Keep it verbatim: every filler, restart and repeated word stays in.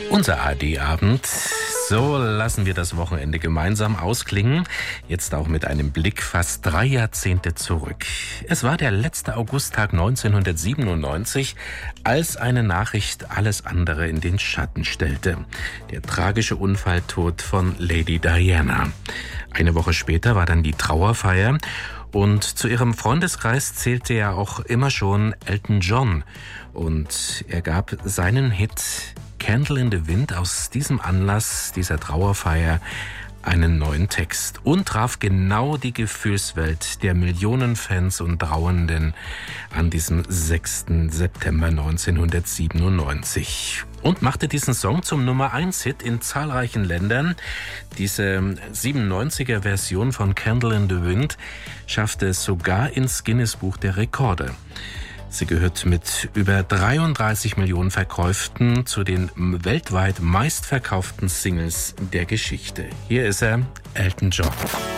Unser A R D-Abend. So lassen wir das Wochenende gemeinsam ausklingen. Jetzt auch mit einem Blick fast drei Jahrzehnte zurück. Es war der letzte Augusttag neunzehnhundertsiebenundneunzig, als eine Nachricht alles andere in den Schatten stellte. Der tragische Unfalltod von Lady Diana. Eine Woche später war dann die Trauerfeier. Und zu ihrem Freundeskreis zählte ja auch immer schon Elton John. Und er gab seinen Hit Candle in the Wind aus diesem Anlass, dieser Trauerfeier, einen neuen Text und traf genau die Gefühlswelt der Millionen Fans und Trauernden an diesem sechsten September neunzehnhundertsiebenundneunzig und machte diesen Song zum Nummer eins Hit in zahlreichen Ländern. Diese siebenundneunziger Version von Candle in the Wind schaffte es sogar ins Guinness-Buch der Rekorde. Sie gehört mit über dreiunddreißig Millionen Verkäufen zu den weltweit meistverkauften Singles der Geschichte. Hier ist er, Elton John.